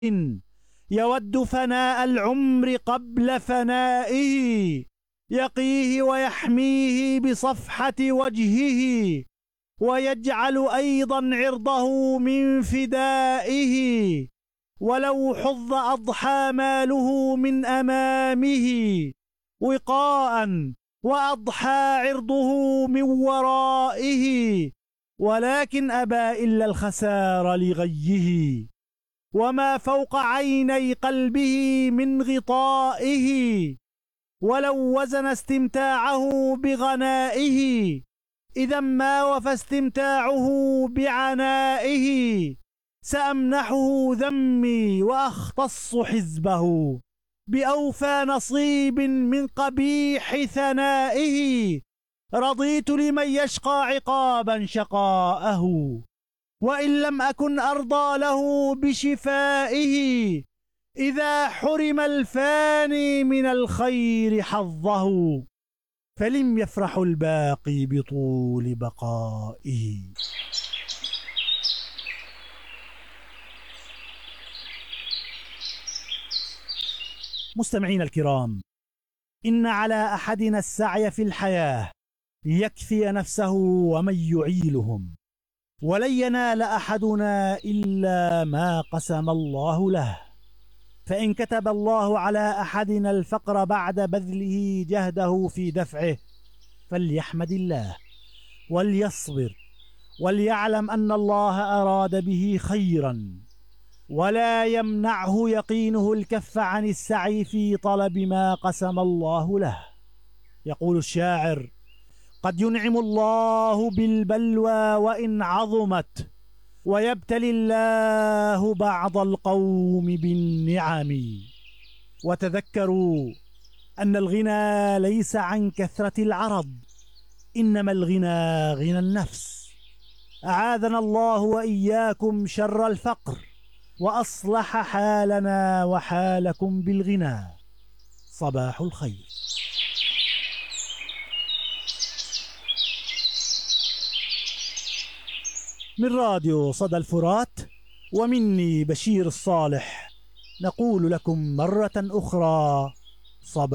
يود فناء العمر قبل فنائه، يقيه ويحميه بصفحة وجهه، ويجعل أيضا عرضه من فدائه. ولو حظ أضحى ماله من أمامه وقاء، وأضحى عرضه من ورائه، ولكن أبى إلا الخسار لغيه، وما فوق عيني قلبه من غطائه. ولو وزن استمتاعه بغنائه، إذا ما وفى استمتاعه بعنائه. سأمنحه ذمي وأختص حزبه بأوفى نصيب من قبيح ثنائه. رضيت لمن يشقى عقابا شقاءه، وإن لم أكن أرضى له بشفائه. إذا حرم الفاني من الخير حظه، فلم يفرح الباقي بطول بقائه. مستمعين الكرام، إن على أحدنا السعي في الحياة ليكفي نفسه ومن يعيلهم، ولن ينال أحدنا إلا ما قسم الله له. فإن كتب الله على أحدنا الفقر بعد بذله جهده في دفعه، فليحمد الله وليصبر، وليعلم أن الله أراد به خيرا، ولا يمنعه يقينه الكف عن السعي في طلب ما قسم الله له. يقول الشاعر: قد ينعم الله بالبلوى وإن عظمت، ويبتلي الله بعض القوم بالنعم. وتذكروا أن الغنى ليس عن كثرة العرض، إنما الغنى غنى النفس. أعاذنا الله وإياكم شر الفقر، وأصلح حالنا وحالكم بالغنى. صباح الخير. من راديو صدى الفرات ومني بشير الصالح، نقول لكم مرة أخرى صباح